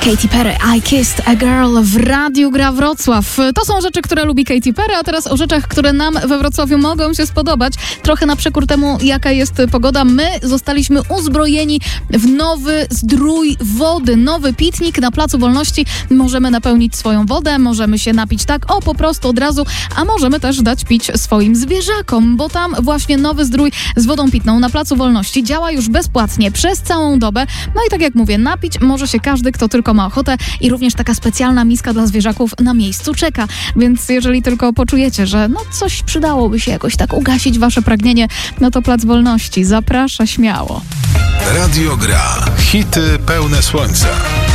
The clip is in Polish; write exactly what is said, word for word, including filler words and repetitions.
Katy Perry, I Kissed a Girl w Radiu Gra Wrocław. To są rzeczy, które lubi Katy Perry, a teraz o rzeczach, które nam we Wrocławiu mogą się spodobać. Trochę na przekór temu, jaka jest pogoda. My zostaliśmy uzbrojeni w nowy zdrój wody, nowy pitnik na Placu Wolności. Możemy napełnić swoją wodę, możemy się napić tak, o po prostu od razu, a możemy też dać pić swoim zwierzakom, bo tam właśnie nowy zdrój z wodą pitną na Placu Wolności działa już bezpłatnie przez całą dobę. No i tak jak mówię, napić może się każdy, kto tylko ma ochotę i również taka specjalna miska dla zwierzaków na miejscu czeka. Więc jeżeli tylko poczujecie, że no coś przydałoby się jakoś tak ugasić wasze pragnienie, no to Plac Wolności zaprasza śmiało. Radio Gra. Hity pełne słońca.